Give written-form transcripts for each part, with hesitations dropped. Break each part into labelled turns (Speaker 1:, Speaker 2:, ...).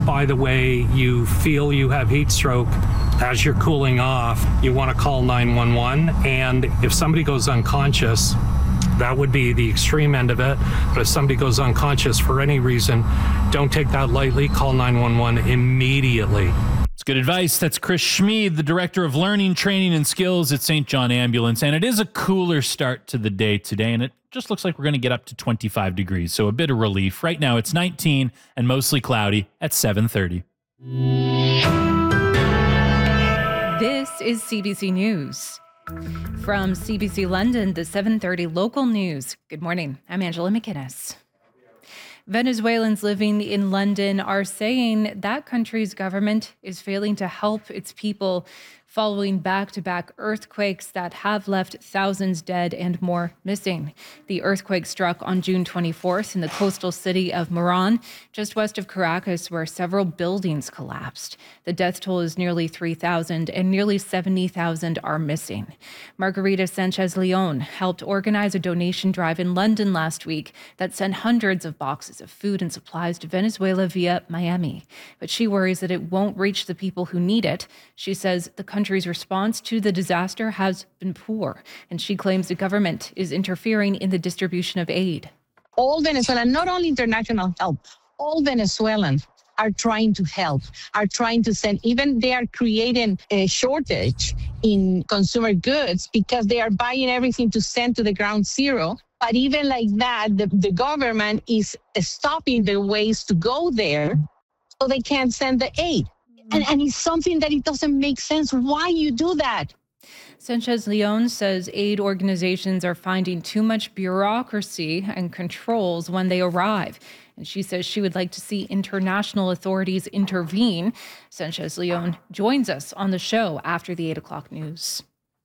Speaker 1: By the way, you feel you have heat stroke as you're cooling off, you want to call 911. And if somebody goes unconscious, that would be the extreme end of it. But if somebody goes unconscious for any reason, don't take that lightly. Call 911 immediately.
Speaker 2: It's good advice. That's Chris Schmid, the Director of Learning, Training, and Skills at St. John Ambulance. And it is a cooler start to the day today, and it just looks like we're going to get up to 25 degrees, so a bit of relief. Right now it's 19 and mostly cloudy at 7:30.
Speaker 3: This is CBC News. From CBC London, the 7:30 local news. Good morning. I'm Angela McInnes. Venezuelans living in London are saying that country's government is failing to help its people following back-to-back earthquakes that have left thousands dead and more missing. The earthquake struck on June 24th in the coastal city of Moran, just west of Caracas, where several buildings collapsed. The death toll is nearly 3,000 and nearly 70,000 are missing. Margarita Sanchez-Leon helped organize a donation drive in London last week that sent hundreds of boxes of food and supplies to Venezuela via Miami. But she worries that it won't reach the people who need it. She says the country's response to the disaster has been poor, and she claims the government is interfering in the distribution of aid.
Speaker 4: All Venezuelans, not only international help, all Venezuelans are trying to help, are trying to send, even they are creating a shortage in consumer goods because they are buying everything to send to the ground zero. But even like that, the government is stopping their ways to go there so they can't send the aid. And it's something that it doesn't make sense why you do that.
Speaker 3: Sanchez-Leon says aid organizations are finding too much bureaucracy and controls when they arrive. And she says she would like to see international authorities intervene. Sanchez-Leon joins us on the show after the 8 o'clock news.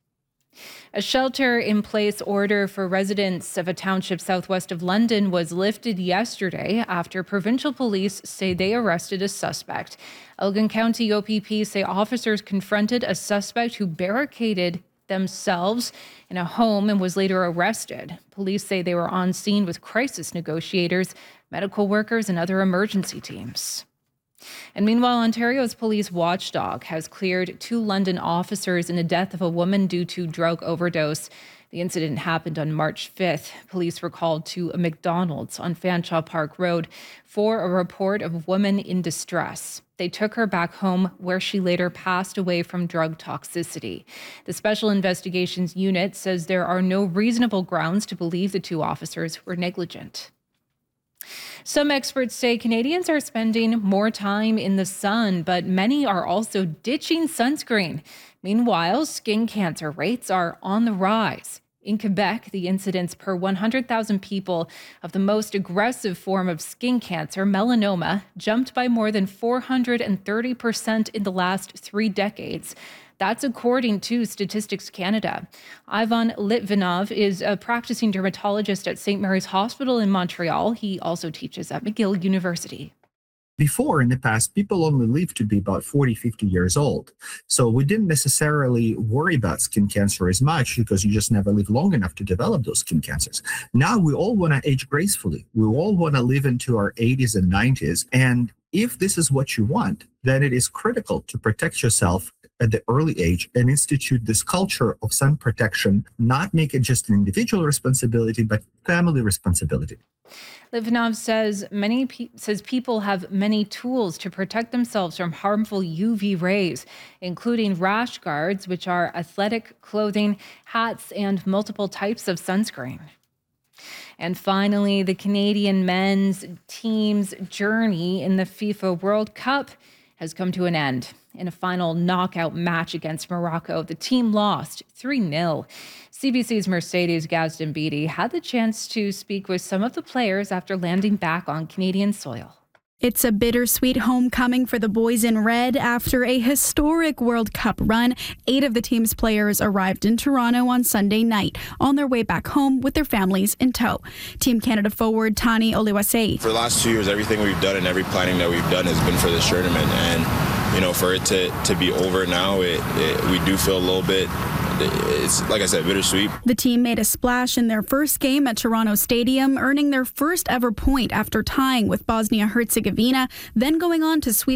Speaker 3: A shelter-in-place order for residents of a township southwest of London was lifted yesterday after provincial police say they arrested a suspect. Elgin County OPP say officers confronted a suspect who barricaded themselves in a home and was later arrested. Police say they were on scene with crisis negotiators, medical workers, and other emergency teams. And meanwhile, Ontario's police watchdog has cleared 2 London officers in the death of a woman due to drug overdose. The incident happened on March 5th. Police were called to a McDonald's on Fanshawe Park Road for a report of a woman in distress. They took her back home where she later passed away from drug toxicity. The Special Investigations Unit says there are no reasonable grounds to believe the 2 officers were negligent. Some experts say Canadians are spending more time in the sun, but many are also ditching sunscreen. Meanwhile, skin cancer rates are on the rise. In Quebec, the incidence per 100,000 people of the most aggressive form of skin cancer, melanoma, jumped by more than 430% in the last 3 decades. That's according to Statistics Canada. Ivan Litvinov is a practicing dermatologist at St. Mary's Hospital in Montreal. He also teaches at McGill University.
Speaker 5: Before, in the past, people only lived to be about 40, 50 years old. So we didn't necessarily worry about skin cancer as much because you just never live long enough to develop those skin cancers. Now we all want to age gracefully. We all want to live into our 80s and 90s. And if this is what you want, then it is critical to protect yourself at the early age and institute this culture of sun protection, not make it just an individual responsibility, but family responsibility.
Speaker 3: Litvinov says people have many tools to protect themselves from harmful UV rays, including rash guards, which are athletic clothing, hats, and multiple types of sunscreen. And finally, the Canadian men's team's journey in the FIFA World Cup has come to an end. In a final knockout match against Morocco, the team lost 3-0. CBC's Mercedes Gazdambidi had the chance to speak with some of the players after landing back on Canadian soil.
Speaker 6: It's a bittersweet homecoming for the boys in red after a historic World Cup run. 8 of the team's players arrived in Toronto on Sunday night on their way back home with their families in tow. Team Canada forward Tani Oluwase.
Speaker 7: For the last 2 years, everything we've done and every planning that we've done has been for this tournament. And, you know, for it to be over now, we do feel a little bit it's, like I said, bittersweet.
Speaker 6: The team made a splash in their first game at Toronto Stadium, earning their first ever point after tying with Bosnia-Herzegovina, then going on to sweep